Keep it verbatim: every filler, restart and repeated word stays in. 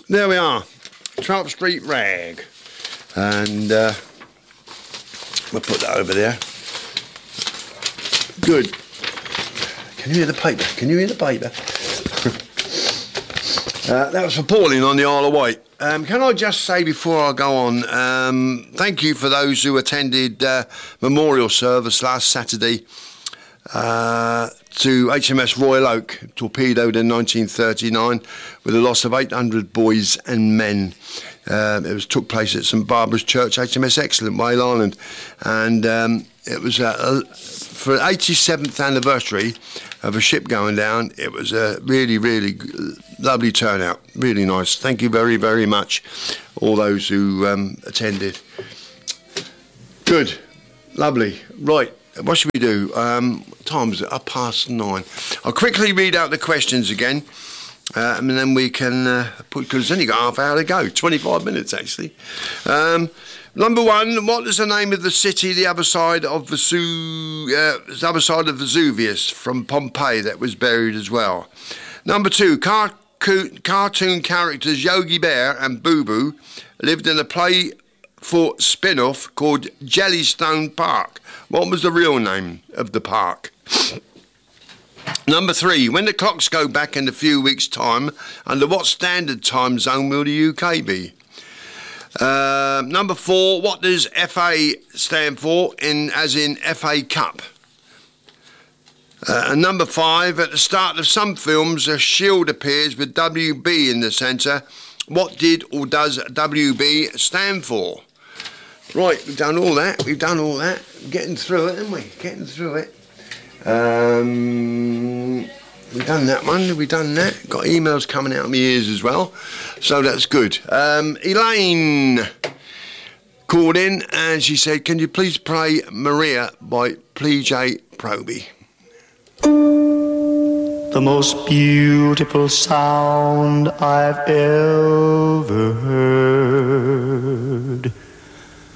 there we are. Trout Street Rag. And uh, we'll put that over there. Good. Can you hear the paper? Can you hear the paper? uh, that was for Pauline on the Isle of Wight. Um, can I just say before I go on, um, thank you for those who attended uh, memorial service last Saturday uh, to H M S Royal Oak, torpedoed in nineteen thirty-nine with a loss of eight hundred boys and men. Uh, it was took place at St Barbara's Church, H M S Excellent, Whale Island, and um, it was uh, a, for the eighty-seventh anniversary of a ship going down. It was a really, really lovely turnout, really nice. Thank you very, very much, all those who um, attended. Good, lovely. Right, what should we do? Um, time is it? Up past nine. I'll quickly read out the questions again. Uh, and then we can uh, put, because it's only got half hour to go, twenty-five minutes actually. Um, number one, what is the name of the city the other side of Vesu, uh, the other side of Vesuvius from Pompeii that was buried as well? Number two, car- cartoon characters Yogi Bear and Boo Boo lived in a play for spin-off called Jellystone Park. What was the real name of the park? Number three, when the clocks go back in a few weeks' time, under what standard time zone will the U K be? Uh, number four, what does F A stand for, in as in F A Cup? Uh, and number five, at the start of some films, a shield appears with W B in the centre. What did or does W B stand for? Right, we've done all that, we've done all that. Getting through it, haven't we? Getting through it. Um, we've done that one, we've done that. Got emails coming out of my ears as well, so that's good. Um, Elaine called in and she said, can you please play Maria by P J Proby? The most beautiful sound I've ever heard